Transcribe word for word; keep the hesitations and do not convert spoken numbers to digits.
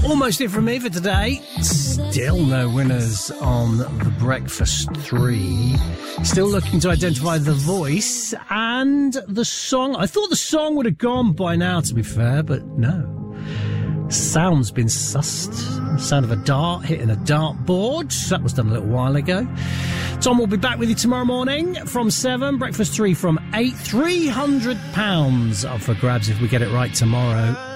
Almost it from me for today. Still no winners on the Breakfast Three. Still looking to identify the voice and the song. I thought the song would have gone by now, to be fair, but no. Sound's been sussed. Sound of a dart hitting a dartboard. That was done a little while ago. Tom will be back with you tomorrow morning from seven. Breakfast Three from eight. three hundred pounds up for grabs if we get it right tomorrow.